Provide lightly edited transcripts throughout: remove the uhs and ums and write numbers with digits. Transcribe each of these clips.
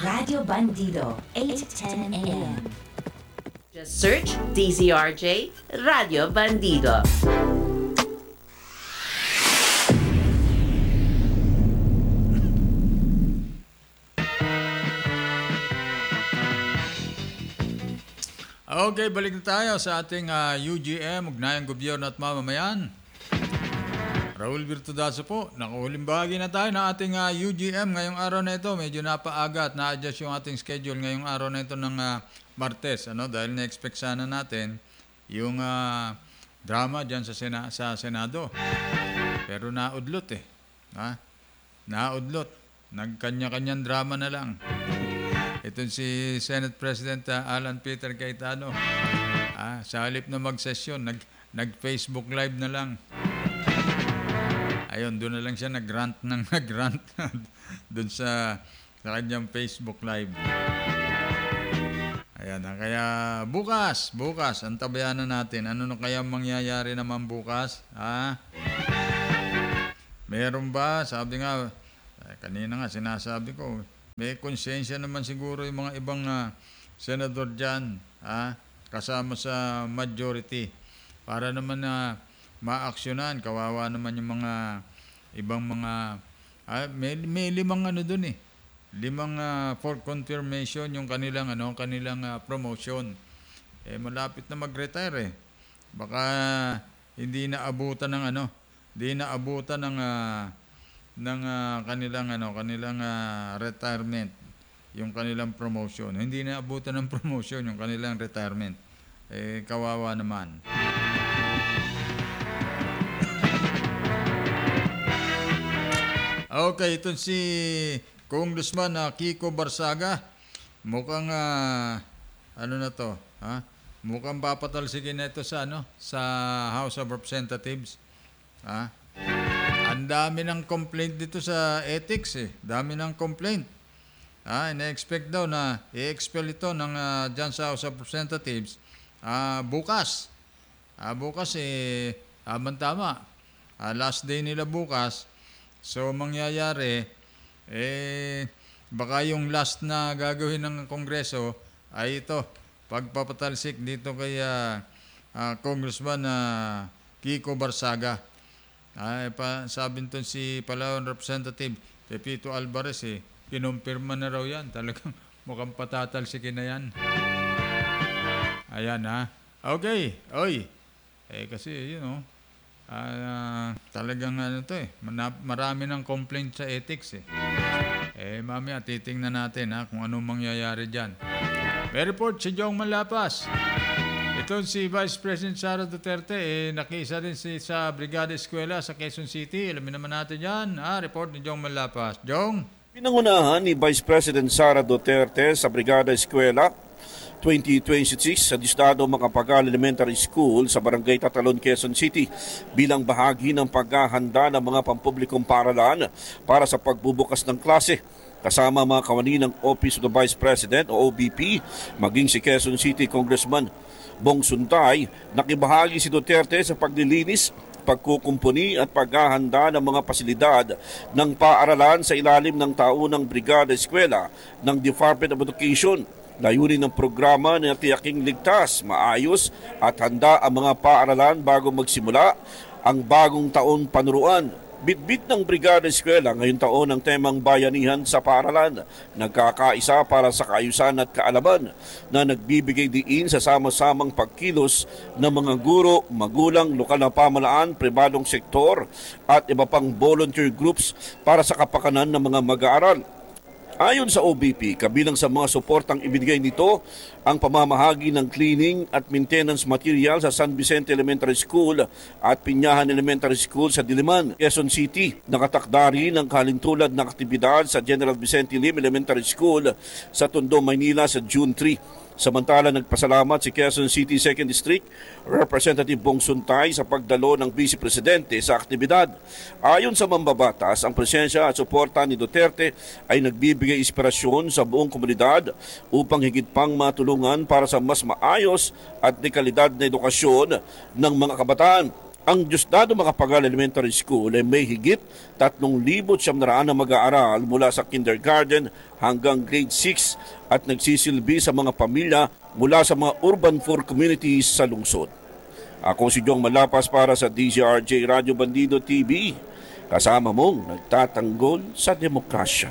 Radio Bandido, 8:10 a.m. Just search DZRJ Radio Bandido. Okay, balik na tayo sa ating UGM, Ugnayang Gobyerno at Mamamayan. Raul Virtudazo po, nakuhuling bahagi na tayo ng ating UGM ngayong araw na ito. Medyo napaaga at na-adjust yung ating schedule ngayong araw na ito ng Martes. Dahil na-expect sana natin yung drama dyan sa Senado. Pero naudlot Naudlot. Nagkanya-kanyang drama na lang. Ito si Senate President Alan Peter Cayetano. Sa halip na mag-session, nag-Facebook Live na lang. Ayun, doon na lang siya nag-rant doon sa kanyang Facebook Live. Ayan, kaya bukas, ang tabayanan natin. Ano na kaya mangyayari naman bukas? Meron ba? Sabi nga, kanina nga sinasabi ko, may konsensya naman siguro yung mga ibang senador dyan, kasama sa majority, para naman maaksyonan. Kawawa naman yung mga ibang mga may limang doon limang for confirmation yung kanilang promotion. Malapit na mag-retire baka hindi naabutan ng kanilang retirement yung kanilang promotion. Hindi naabutan ng promotion yung kanilang retirement. Kawawa naman. Okay, ito si Congressman Kiko Barsaga. Mukhang mukhang papatalsikin na ito sa House of Representatives. Ang dami ng complaint dito sa ethics Dami ng complaint. Ina-expect daw na i-expel ito ng dyan sa House of Representatives bukas. Bukas tama. Last day nila bukas. So, mangyayari, baka yung last na gagawin ng Kongreso ay ito, pagpapatalsik dito kay Congressman Kiko Barsaga. Sabi nito si Palawan Representative Pepito Alvarez, kinumpirma na raw yan. Talagang mukhang patatalsikin na yan. Ayan, Okay, oy. Kasi, talagang marami ng complaint sa ethics mamaya titingnan natin kung anong mangyayari dyan. May report si Jong Manlapas. Ito si Vice President Sara Duterte nakiisa din sa Brigada Eskwela sa Quezon City. Alamin naman natin yan. Report ni Jong Manlapas. Jong? Pinangunahan ni Vice President Sara Duterte sa Brigada Eskwela 2026 sa Distrito Makapagal Elementary School sa Barangay Tatalon, Quezon City bilang bahagi ng paghahanda ng mga pampublikong paaralan para sa pagbubukas ng klase. Kasama mga kawani ng Office of the Vice President o OVP, maging si Quezon City Congressman Bong Suntay, nakibahagi si Duterte sa paglilinis, pagkukumpuni at paghahanda ng mga pasilidad ng paaralan sa ilalim ng taunang Brigada Eskwela ng Department of Education. Layunin ng programa na tiyaking ligtas, maayos at handa ang mga paaralan bago magsimula ang bagong taon panuruan. Bitbit ng Brigada Eskwela ngayong taon ang temang bayanihan sa paaralan, nagkakaisa para sa kaayusan at kaalaman na nagbibigay diin sa sama-samang pagkilos ng mga guro, magulang, lokal na pamahalaan, pribadong sektor at iba pang volunteer groups para sa kapakanan ng mga mag-aaral. Ayon sa OBP, kabilang sa mga suportang ibinigay nito ang pamamahagi ng cleaning at maintenance material sa San Vicente Elementary School at Pinyahan Elementary School sa Diliman, Quezon City. Nakatakda rin ang kalintulad ng aktibidad sa General Vicente Lim Elementary School sa Tondo, Maynila sa June 3. Samantala, nagpasalamat si Quezon City 2nd District Representative Bong Suntay sa pagdalo ng Vice Presidente sa aktibidad. Ayon sa mambabatas, ang presensya at suporta ni Duterte ay nagbibigay inspirasyon sa buong komunidad upang higit pang matulungan para sa mas maayos at dekalidad na edukasyon ng mga kabataan. Ang Diosdado Macapagal Elementary School ay may higit 3,700 na mag-aaral mula sa kindergarten hanggang grade 6 at nagsisilbi sa mga pamilya mula sa mga urban poor communities sa lungsod. Ako si Jong Malapas para sa DZRJ Radio Bandido TV. Kasama mong nagtatanggol sa demokrasya.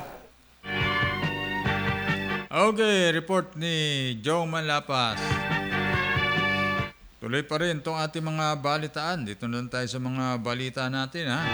Okay, report ni Jong Malapas. Tuloy pa rin itong ating mga balitaan. Dito na tayo sa mga balita natin, ha?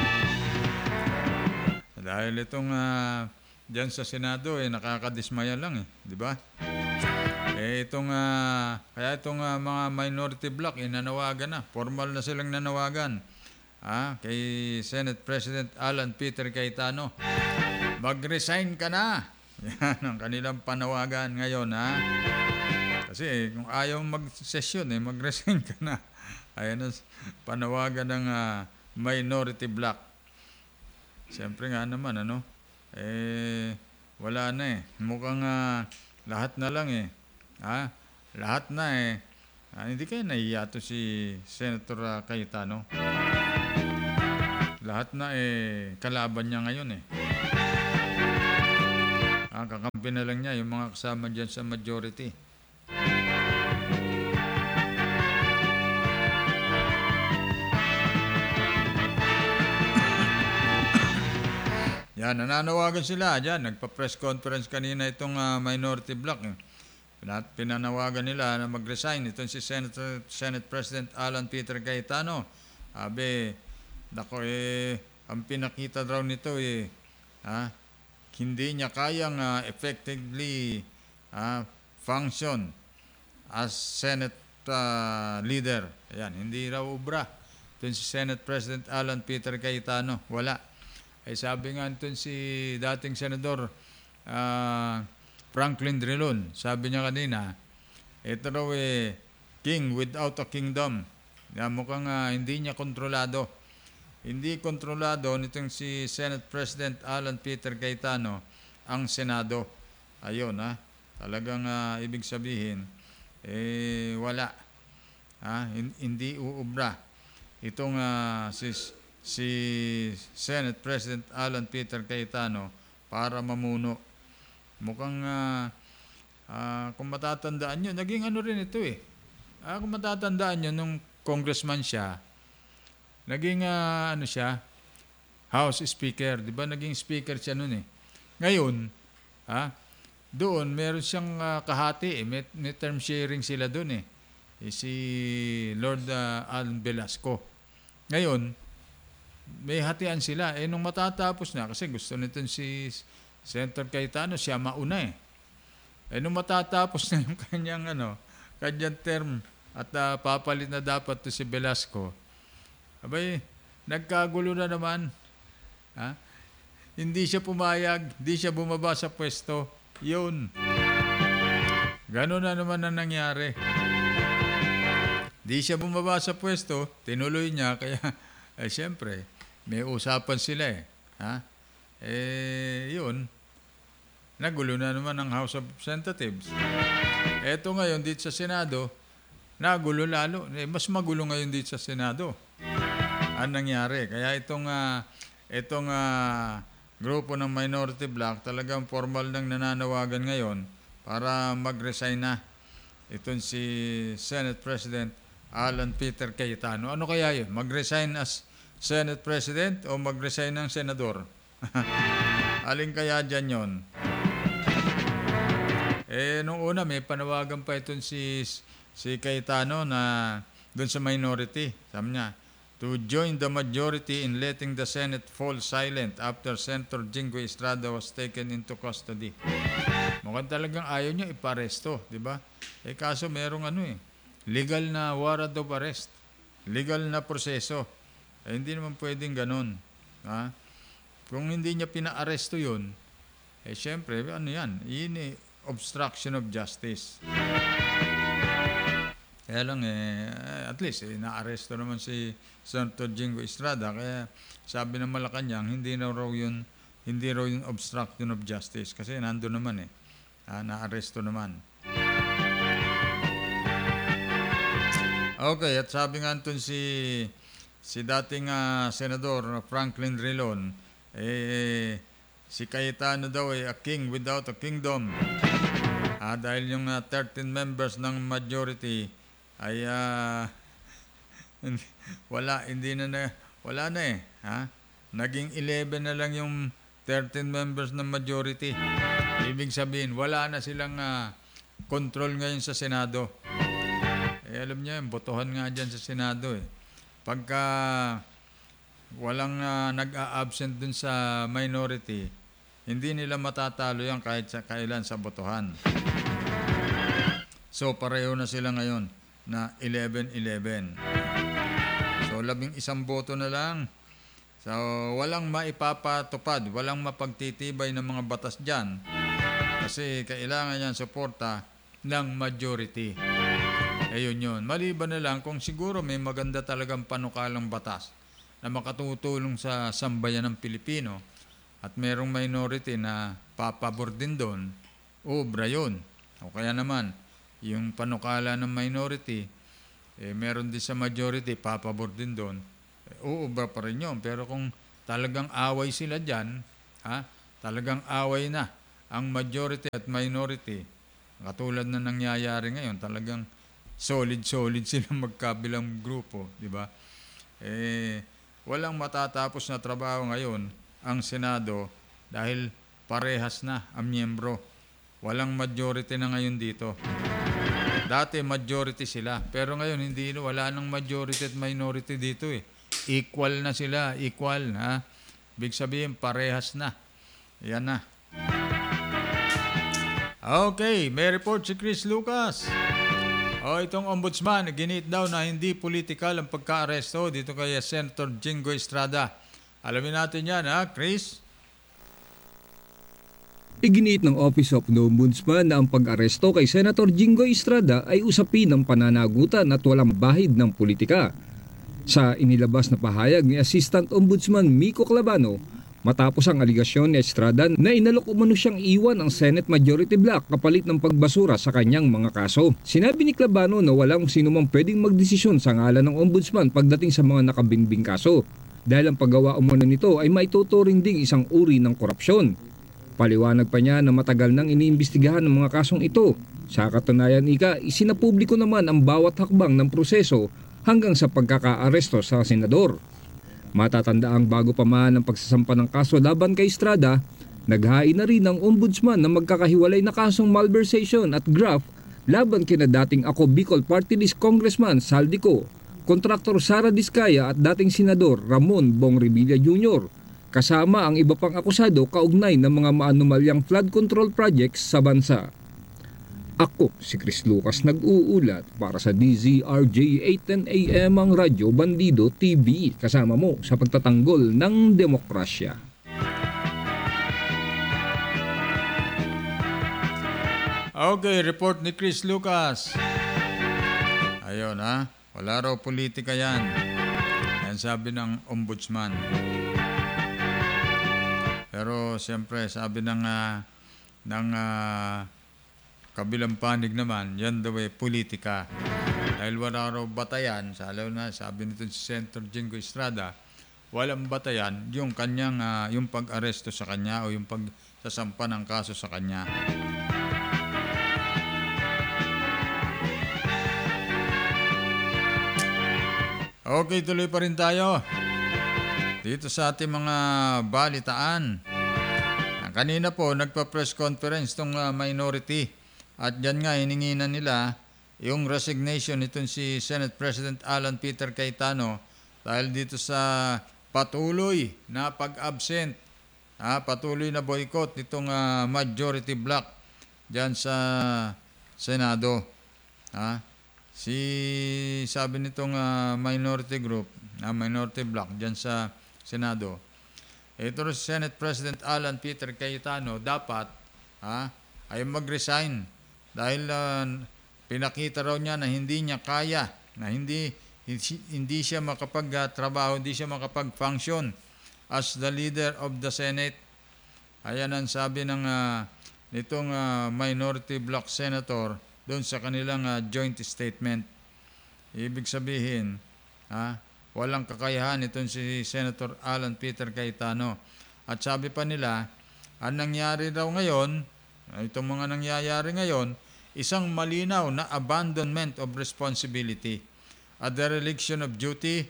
Dahil itong dyan sa Senado, nakakadismaya lang, di ba? Kaya itong mga minority bloc, nanawagan na. Formal na silang nanawagan. Kay Senate President Alan Peter Cayetano. Mag-resign ka na. Yan ang kanilang panawagan ngayon, ha? Kasi kung ayaw mag-session, mag-resign ka na. Ayan ang panawagan ng minority bloc. Siyempre nga naman, wala na Mukhang lahat na lang lahat na hindi kayo nahiya to si Senator Cayetano. Lahat na kalaban niya ngayon kakampi na lang niya yung mga kasama dyan sa majority. Yan, nananawagan sila dyan. Nagpa-press conference kanina itong minority bloc. Pinanawagan nila na mag-resign. Itong si Senate President Alan Peter Cayetano. Ang pinakita daw nito hindi niya kayang effectively function as Senate leader. Ayan, hindi raw ubra. Itong si Senate President Alan Peter Cayetano. Wala. Sabi nga ito si dating Senador Franklin Drilon, sabi niya kanina, ito raw king without a kingdom. Mukhang hindi niya kontrolado. Hindi kontrolado nitong si Senate President Alan Peter Cayetano ang Senado. Ayun, talagang ibig sabihin, wala. Hindi uubra. Itong si Senate President Alan Peter Cayetano para mamuno. Mukhang kung matatandaan nyo, naging rin ito kung matatandaan nyo, nung congressman siya, naging siya, House Speaker, di ba? Naging speaker siya nun Ngayon, doon meron siyang kahati may term sharing sila doon si Lord Alan Velasco. Ngayon, may hatian sila. Nung matatapos na, kasi gusto nito si Senator Cayetano, siya mauna nung matatapos na yung kanyang term at papalit na dapat to si Velasco, nagkagulo na naman. Hindi siya pumayag, hindi siya bumaba sa pwesto. Yun. Gano'n na naman ang nangyari. Hindi siya bumaba sa pwesto, tinuloy niya, kaya siyempre, may usapan sila yun. Nagulo na naman ang House of Representatives. Eto ngayon dito sa Senado, nagulo lalo. Mas magulo ngayon dito sa Senado. Ang nangyari. Kaya itong grupo ng minority bloc talagang formal nang nananawagan ngayon para mag-resign na itong si Senate President Alan Peter Cayetano. Ano kaya yun? Mag-resign as Senate President o mag-resign ng Senador? Alin kaya dyan yun? Nung una may panawagan pa itong si Cayetano na doon sa minority. Sabi niya, to join the majority in letting the Senate fall silent after Senator Jinggoy Estrada was taken into custody. Mukhang talagang ayaw niya iparesto, di ba? Kaso merong legal na warrant of arrest. Legal na proseso. Hindi naman pwedeng ganun. Kung hindi niya pina-aresto yun, syempre, yan? Yun obstruction of justice. Kaya lang, at least, na-aresto naman si Senator Jinggoy Estrada. Kaya sabi ng Malacanang, hindi raw yun obstruction of justice. Kasi nandun naman na-aresto naman. Okay, at sabi nga ito si si dating Senador Franklin Drilon, si Cayetano daw ay a king without a kingdom. Dahil yung 13 members ng majority ay wala na eh. Naging 11 na lang yung 13 members ng majority. Ibig sabihin, wala na silang control ngayon sa Senado. Alam niyo, botohan nga dyan sa Senado eh. Pagka walang nag-a-absent dun sa minority, hindi nila matatalo yan kahit sa kailan sa botohan. So, pareho na sila ngayon na 11-11. So, 11 boto na lang. So, walang maipapatupad, walang mapagtitibay ng mga batas dyan. Kasi kailangan yan suporta ng majority. Ayun yun. Maliban na lang kung siguro may maganda talagang panukalang batas na makatutulong sa sambayan ng Pilipino at merong minority na papabor din doon, obra yun. O kaya naman, yung panukala ng minority, meron din sa majority, papabor din doon, uubra pa rin yun. Pero kung talagang away sila dyan, talagang away na ang majority at minority, katulad na nangyayari ngayon, talagang solid silang magkabilang grupo, di ba? Walang matatapos na trabaho ngayon ang Senado dahil parehas na ang miyembro. Walang majority na ngayon dito. Dati majority sila, pero ngayon hindi, wala nang majority at minority dito eh. Equal na sila, equal, Big sabihin parehas na. Yan na. Okay, may report si Chris Lucas. Itong ombudsman, ginit daw na hindi political ang pagka-aresto dito kay Senator Jingo Estrada. Alamin natin yan, Chris? Iginiit ng Office of the Ombudsman na ang pag-aresto kay Senator Jingo Estrada ay usapin ng pananagutan at walang bahid ng politika. Sa inilabas na pahayag ni Assistant Ombudsman Miko Clavano, matapos ang aligasyon ni Estrada na inalok umano siyang iwan ang Senate Majority Block kapalit ng pagbasura sa kanyang mga kaso. Sinabi ni Clavano na walang sinumang pwedeng magdesisyon sa ngalan ng Ombudsman pagdating sa mga nakabinbing kaso dahil ang paggawa umano nito ay maituturing ding isang uri ng korupsyon. Paliwanag pa niya na matagal nang iniimbestigahan ng mga kasong ito. Sa katunayan isinapubliko naman ang bawat hakbang ng proseso hanggang sa pagkakaaresto sa senador. Matatandaang bago pa man ang pagsasampa ng kaso laban kay Estrada, naghain na rin ang ombudsman ng magkakahiwalay na kasong malversation at graft laban kina dating Ako Bicol Party List Congressman Saldico, Kontraktor Sara Diskaya at dating Senador Ramon Bong Revilla Jr., kasama ang iba pang akusado kaugnay ng mga maanumalyang flood control projects sa bansa. Ako si Chris Lucas nag-uulat para sa DZRJ 810 AM ang Radyo Bandido TV, kasama mo sa pagtatanggol ng demokrasya. Okay, report ni Chris Lucas. Ayun wala raw politika yan. Yan sabi ng ombudsman. Pero siyempre sabi ng kabilang panig naman, yan daw politika. Dahil wala raw batayan, sabi nito si Senator Jingo Estrada, walang batayan yung kanyang yung pag-aresto sa kanya o yung pagsasampa ng kaso sa kanya. Okay, tuloy pa rin tayo dito sa ating mga balitaan. Kanina po, nagpa-press conference itong minority. At dyan nga, hininginan nila yung resignation nitong si Senate President Alan Peter Cayetano dahil dito sa patuloy na pag-absent, patuloy na boycott nitong majority block dyan sa Senado. Sabi nitong minority group, minority block dyan sa Senado, ito si Senate President Alan Peter Cayetano dapat ay mag-resign dahil pinakita raw niya na hindi niya kaya, na hindi siya makapagtrabaho, hindi siya makapag-function as the leader of the Senate. Ayan ang sabi ng nitong minority block senator doon sa kanilang joint statement. Ibig sabihin, walang kakayahan itong si Senator Alan Peter Cayetano. At sabi pa nila, ang nangyari daw ngayon, itong mga nangyayari ngayon, isang malinaw na abandonment of responsibility, a dereliction of duty,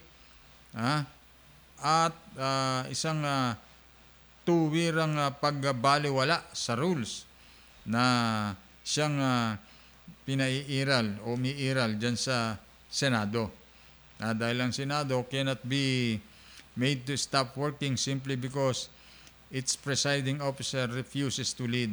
at isang tuwirang pagbaliwala sa rules na siyang pinaiiral o umiiral dyan sa Senado. Dahil ang Senado cannot be made to stop working simply because its presiding officer refuses to lead.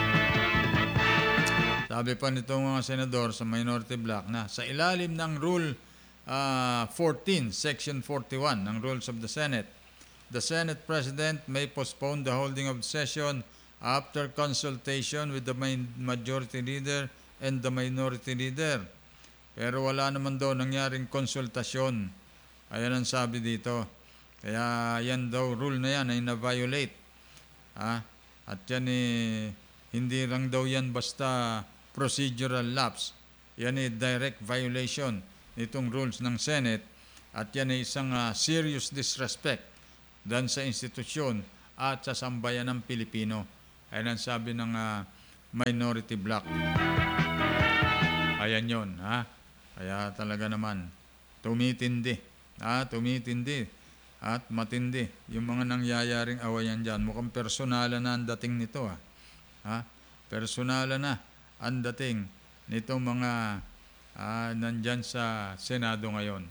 Sabi pa nitong mga senador sa minority block na sa ilalim ng Rule 14, Section 41 ng Rules of the Senate President may postpone the holding of session after consultation with the majority leader and the minority leader. Pero wala naman daw nangyaring konsultasyon. Ayan ang sabi dito. Kaya yan daw, rule na yan ay na-violate. At yan hindi lang daw yan basta procedural lapse. Yan ay direct violation nitong rules ng Senate. At yan ay isang serious disrespect dan sa institusyon at sa sambayan ng Pilipino. Ayan ang sabi ng minority bloc. Ayan yun. Kaya talaga naman, tumitindi. Tumitindi at matindi yung mga nangyayaring awayan dyan. Mukhang personalan na ang dating nito. Personalan na ang dating nitong mga nandyan sa Senado ngayon.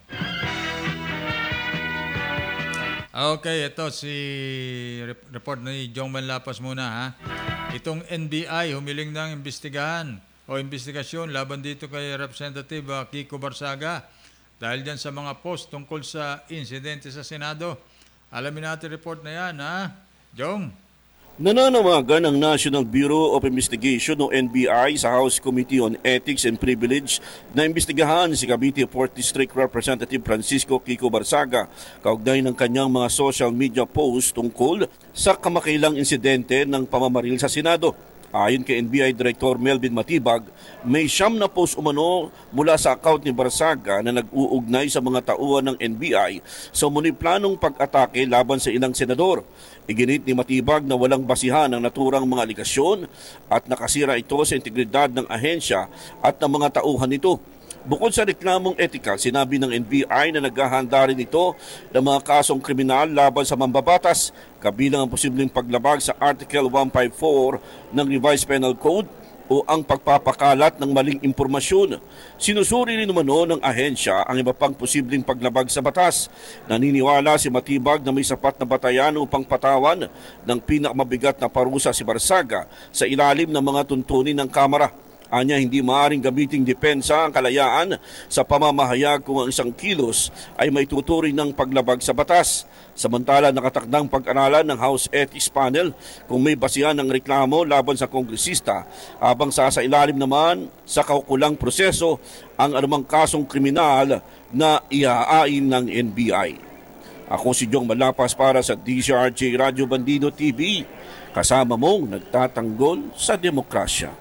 Okay, ito si report ni Jong Manlapas muna. Itong NBI humiling ng investigasyon laban dito kay Representative Kiko Barsaga dahil dyan sa mga post tungkol sa insidente sa Senado. Alamin natin report na yan, Jong? Nananawagan ang National Bureau of Investigation o NBI sa House Committee on Ethics and Privilege na imbestigahan si Cavite 4th District Representative Francisco Kiko Barsaga kaugnay ng kanyang mga social media post tungkol sa kamakailang insidente ng pamamaril sa Senado. Ayon kay NBI Director Melvin Matibag, may 9 na post umano mula sa account ni Barsaga na nag-uugnay sa mga tauhan ng NBI sa umano'y planong pag-atake laban sa ilang senador. Iginit ni Matibag na walang basihan ang naturang mga aligasyon at nakasira ito sa integridad ng ahensya at ng mga tauhan nito. Bukod sa reklamong etikal, sinabi ng NBI na naghahanda rin ito ng mga kasong kriminal laban sa mambabatas, kabilang ang posibleng paglabag sa Article 154 ng Revised Penal Code o ang pagpapakalat ng maling impormasyon. Sinusuri rin umano ng ahensya ang iba pang posibleng paglabag sa batas. Naniniwala si Matibag na may sapat na batayan upang patawan ng pinakamabigat na parusa si Barsaga sa ilalim ng mga tuntunin ng Kamara. Anya, hindi maaaring gamiting depensa ang kalayaan sa pamamahayag kung ang isang kilos ay may tuturing ng paglabag sa batas. Samantala, nakatakdang pag-aralan ng House Ethics Panel kung may basihan ng reklamo laban sa kongresista habang sasailalim naman sa kaukulang proseso ang anumang kasong kriminal na iaain ng NBI. Ako si Jong Malapas para sa DZRJ Radio Bandido TV, kasama mong nagtatanggol sa demokrasya.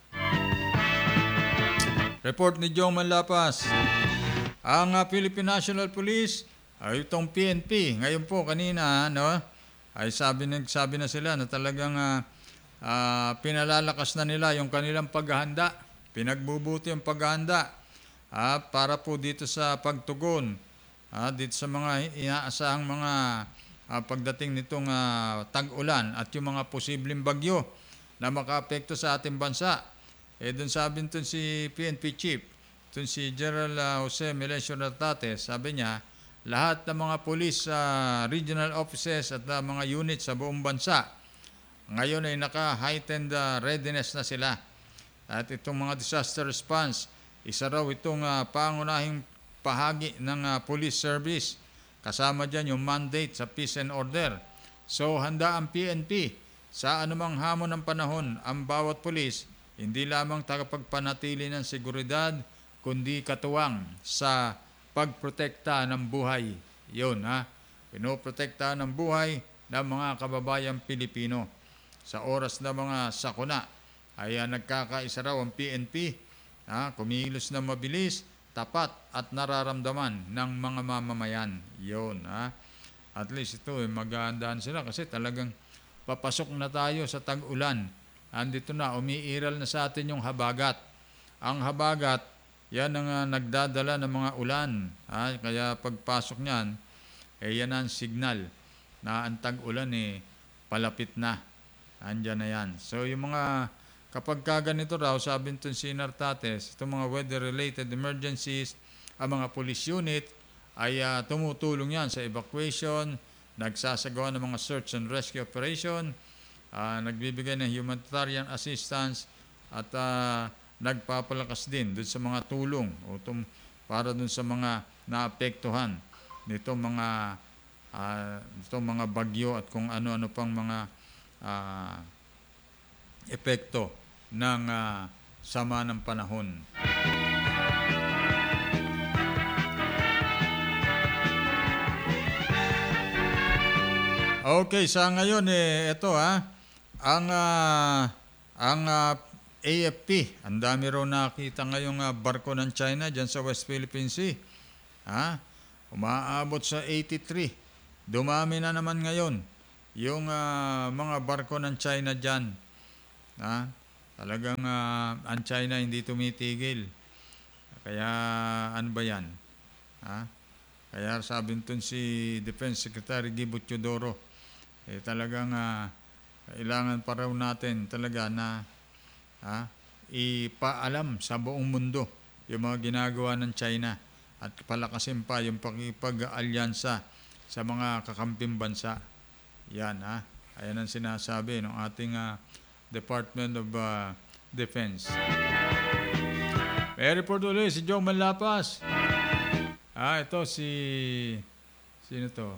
Report ni Jong Manlapas. Ang Philippine National Police, ay itong PNP, ngayon po kanina, ay sabi na sila na talagang pinalalakas na nila yung kanilang paghahanda. Pinagbubuti yung paghahanda para po dito sa pagtugon, dito sa mga inaasahang mga pagdating nitong tag-ulan at yung mga posibleng bagyo na makaapekto sa ating bansa. Doon sabi nito si PNP Chief, doon si General Jose Melencio Nartate, sabi niya, lahat ng mga police regional offices at mga units sa buong bansa, ngayon ay naka-heightened readiness na sila. At itong mga disaster response, isa raw itong pangunahing bahagi ng police service. Kasama dyan yung mandate sa peace and order. So handa ang PNP sa anumang hamon ng panahon. Ang bawat police, hindi lamang tagapagpanatili ng seguridad, kundi katuwang sa pagprotekta ng buhay. Yun, pinoprotekta ng buhay ng mga kababayang Pilipino. Sa oras na mga sakuna, ay nagkakaisa raw ang PNP, kumilos na mabilis tapat at nararamdaman ng mga mamamayan. Yun, ha? At least ito, magandaan sila kasi talagang papasok na tayo sa tag-ulan. Andito na, umiiral na sa atin yung habagat. Ang habagat, yan ang nagdadala ng mga ulan. Ha? Kaya pagpasok niyan, yan ang signal na ang tag-ulan palapit na. Andyan na yan. So yung mga, kapag ganito raw, sabi nito si Nartates, itong mga weather-related emergencies, ang mga police unit, ay tumutulong yan sa evacuation, nagsasagawa ng mga search and rescue operation, nagbibigay ng humanitarian assistance, at nagpapalakas din doon sa mga tulong para doon sa mga naapektuhan nito mga bagyo at kung ano-ano pang mga epekto ng sama ng panahon. Okay, sa ngayon ito ang AFP, ang dami raw nakita ngayong barko ng China diyan sa West Philippine Sea. Umaabot sa 83. Dumami na naman ngayon yung mga barko ng China diyan. Talagang ang China hindi tumitigil. Kaya ano ba 'yan? Kaya sabi nito si Defense Secretary Gibo Teodoro, talagang kailangan pa raw natin talaga na ipaalam sa buong mundo yung mga ginagawa ng China at palakasin pa yung pakipag-alyansa sa mga kakamping bansa. Yan, ayan ang sinasabi ng ating Department of Defense. May report ulit si Jong Manlapas. Ito sino to?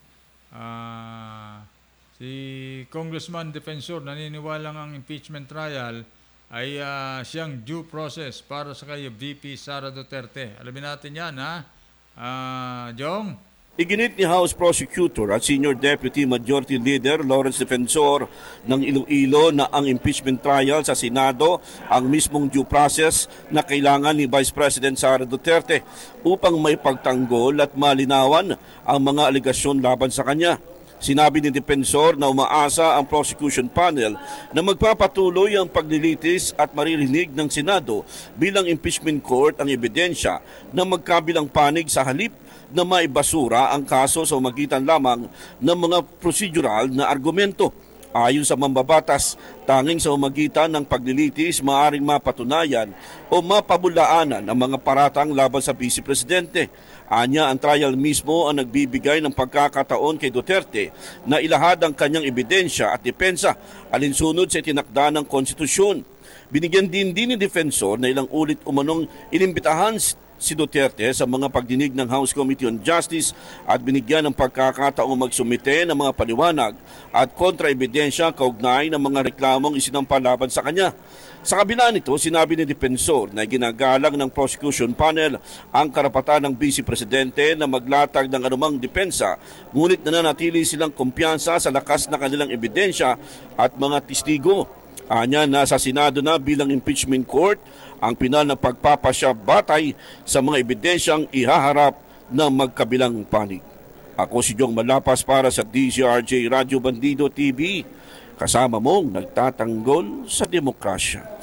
Si Congressman Defensor naniniwalang ang impeachment trial ay siyang due process para sa kay VP Sara Duterte. Alamin natin yan, Jong? Iginit ni House Prosecutor at Senior Deputy Majority Leader Lawrence Defensor ng Iloilo na ang impeachment trial sa Senado ang mismong due process na kailangan ni Vice President Sara Duterte upang may pagtanggol at malinawan ang mga aligasyon laban sa kanya. Sinabi ni Defensor na umaasa ang prosecution panel na magpapatuloy ang paglilitis at maririnig ng Senado bilang impeachment court ang ebidensya na magkabilang panig sa halip na maibasura ang kaso sa magitan lamang ng mga procedural na argumento. Ayon sa mambabatas, tanging sa magitan ng paglilitis maaring mapatunayan o mapabulaanan ang mga paratang laban sa Vice Presidente. Anya, ang trial mismo ang nagbibigay ng pagkakataon kay Duterte na ilahad ang kanyang ebidensya at depensa alinsunod sa itinakda ng konstitusyon. Binigyan din ni Defensor na ilang ulit umanong inimbitahan si Duterte sa mga pagdinig ng House Committee on Justice at binigyan ng pagkakataong magsumite ng mga paliwanag at kontraebidensya kaugnay ng mga reklamong isinampa laban sa kanya. Sa kabila nito, sinabi ni Defensor na ginagalang ng prosecution panel ang karapatan ng Vice Presidente na maglatag ng anumang depensa, ngunit nananatili silang kumpiyansa sa lakas na kanilang ebidensya at mga testigo. Anya, nasa Senado na bilang impeachment court ang pinal na pagpapasya batay sa mga ebidensyang ihaharap ng magkabilang panig. Ako si Jong Malapas para sa DZRJ Radio Bandido TV, kasama mong nagtatanggol sa demokrasya.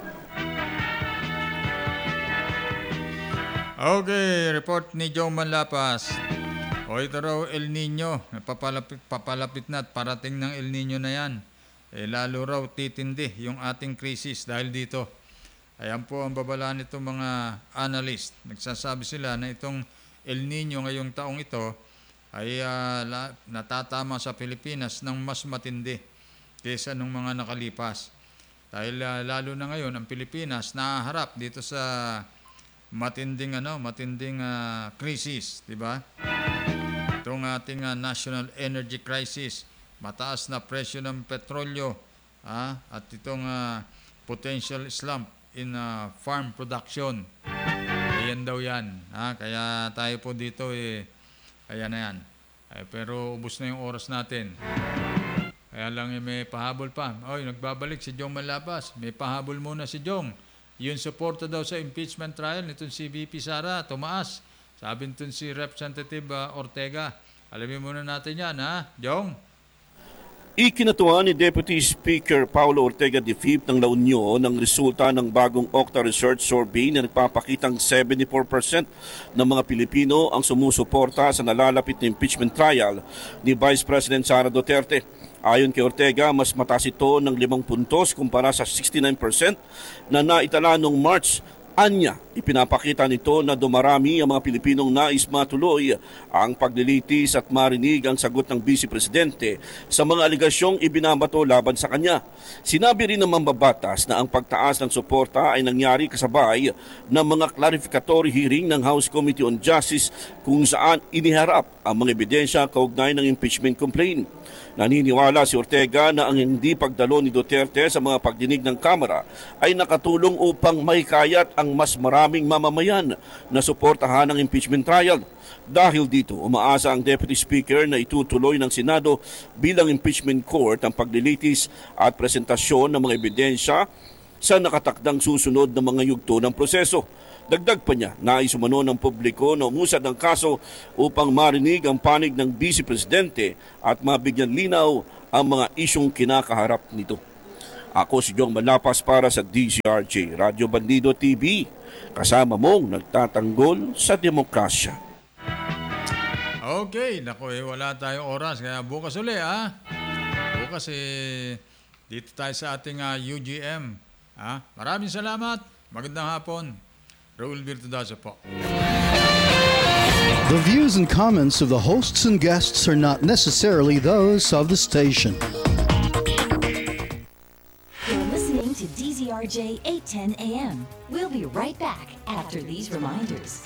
Okay, report ni Jong Manlapas. Ito raw El Nino, papalapit na at parating ng El Nino na yan. Lalo raw titindi yung ating krisis dahil dito. Ayan po ang babala nitong mga analyst. Nagsasabi sila na itong El Nino ngayong taong ito ay natatama sa Pilipinas ng mas matindi kaysa nung mga nakalipas. Dahil lalo na ngayon ang Pilipinas nahaharap dito sa matinding krisis, di ba? Itong ating national energy crisis, mataas na presyo ng petrolyo, at itong potential slump in farm production. Ayan daw yan. Kaya tayo po dito kaya na yan. Pero ubos na yung oras natin. Kaya lang may pahabol pa. Nagbabalik si Jong Malabas. May pahabol muna si Jong. yung suporta daw sa impeachment trial nitong si VP Sara, tumaas. Sabi nitong si Representative Ortega. Alamin muna natin yan, ha? Jong? Ikinatuwa ni Deputy Speaker Paulo Ortega V ng La Union ang resulta ng bagong Octa Research Survey na nagpapakitang 74% ng mga Pilipino ang sumusuporta sa nalalapit na impeachment trial ni Vice President Sara Duterte. Ayon kay Ortega, mas mataas ito ng 5 puntos kumpara sa 69% na naitala noong March. Anya, ipinapakita nito na dumarami ang mga Pilipinong nais matuloy ang paglilitis at marinig ang sagot ng Vice Presidente sa mga aligasyong ibinabato laban sa kanya. Sinabi rin ng mambabatas na ang pagtaas ng suporta ay nangyari kasabay ng mga clarificatory hearing ng House Committee on Justice kung saan iniharap ang mga ebidensya kaugnay ng impeachment complaint. Naniniwala si Ortega na ang hindi pagdalo ni Duterte sa mga pagdinig ng Kamara ay nakatulong upang maikayat ang mas maraming mamamayan na suportahan ang impeachment trial. Dahil dito, umaasa ang Deputy Speaker na itutuloy ng Senado bilang impeachment court ang paglilitis at presentasyon ng mga ebidensya sa nakatakdang susunod na mga yugto ng proseso. Dagdag pa niya, nais umano ng publiko na umusad ng kaso upang marinig ang panig ng Vice Presidente at mabigyan linaw ang mga isyong kinakaharap nito. Ako si Jong Malapas para sa DZRJ Radio Bandido TV, kasama mong nagtatanggol sa demokrasya. Okay, naku, wala tayong oras, kaya bukas uli, ha? Bukas, dito tayo sa ating UGM. Ha? Maraming salamat, magandang hapon. Raul Virtudazo po. The views and comments of the hosts and guests are not necessarily those of the station. You're listening to DZRJ 810 AM. We'll be right back after these reminders.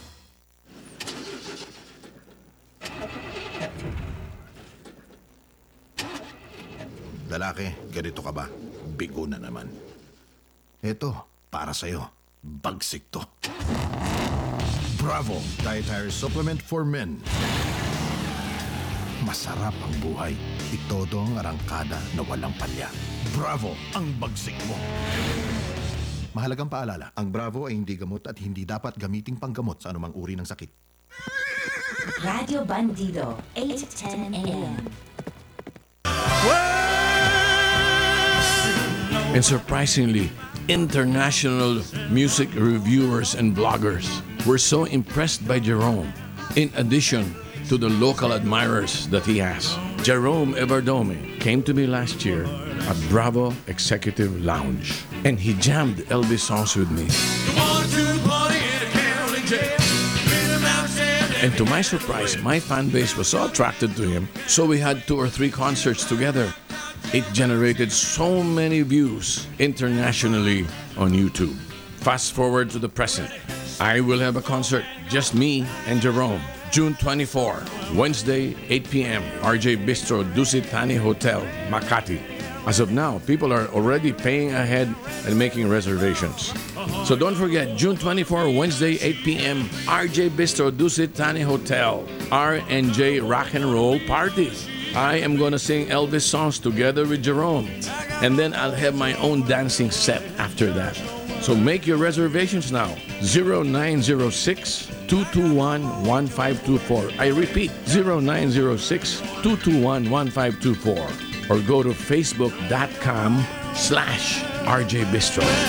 Lalaki, ganito ka ba? Bigo na naman. Ito, para sa'yo. Bagsik to. Bravo! Dietary Supplement for Men. Masarap ang buhay. Itodo ang arangkada na walang palya. Bravo! Ang bagsik mo. Mahalagang paalala, ang Bravo ay hindi gamot at hindi dapat gamiting panggamot sa anumang uri ng sakit. Radio Bandido, 810 AM. And surprisingly, international music reviewers and bloggers were so impressed by Jerome, in addition to the local admirers that he has. Jerome Everdome came to me last year at Bravo Executive Lounge, and he jammed Elvis songs with me. And to my surprise, my fan base was so attracted to him, so we had 2 or 3 concerts together. It generated so many views internationally on YouTube. Fast forward to the present. I will have a concert, just me and Jerome, June 24, Wednesday, 8 p.m., RJ Bistro, Dusit Thani Hotel, Makati. As of now, people are already paying ahead and making reservations. So don't forget, June 24, Wednesday, 8 p.m., RJ Bistro, Dusit Thani Hotel, R&J Rock and Roll Party. I am going to sing Elvis songs together with Jerome. And then I'll have my own dancing set after that. So make your reservations now. 0906-221-1524. I repeat, 0906-221-1524. Or go to facebook.com/RJ Bistro.